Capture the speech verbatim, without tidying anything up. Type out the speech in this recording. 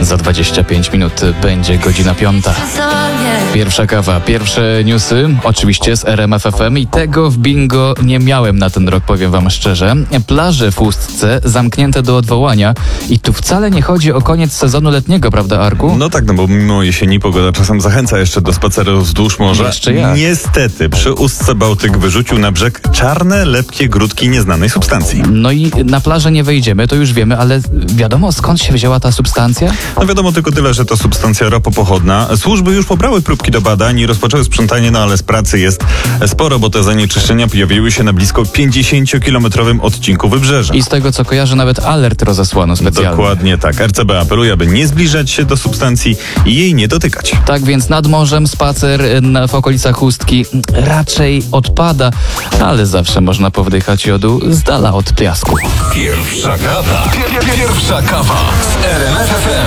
Za dwadzieścia pięć minut będzie godzina piąta. Pierwsza kawa, pierwsze newsy, oczywiście z R M F F M i tego w bingo nie miałem na ten rok, powiem wam szczerze. Plaże w Ustce zamknięte do odwołania i tu wcale nie chodzi o koniec sezonu letniego, prawda, Arku? No tak, no bo mimo jesieni pogoda czasem zachęca jeszcze do spaceru wzdłuż morza. Jeszcze jak. Niestety przy Ustce Bałtyk wyrzucił na brzeg czarne, lepkie grudki nieznanej substancji. No i na plażę nie wejdziemy, to już wiemy, ale wiadomo skąd się wzięła ta substancja? No wiadomo tylko tyle, że to substancja ropopochodna. Służby już pobrały próbki do badań i rozpoczęły sprzątanie, no ale z pracy jest sporo, bo te zanieczyszczenia pojawiły się na blisko pięćdziesięciokilometrowym odcinku wybrzeża. I z tego co kojarzę, nawet alert rozesłano specjalny. Dokładnie tak. R C B apeluje, aby nie zbliżać się do substancji i jej nie dotykać. Tak więc nad morzem spacer na, w okolicach Ustki raczej odpada, ale zawsze można powdychać jodu z dala od piasku. Pierwsza kawa. Pier- Pierwsza kawa z R M F F M.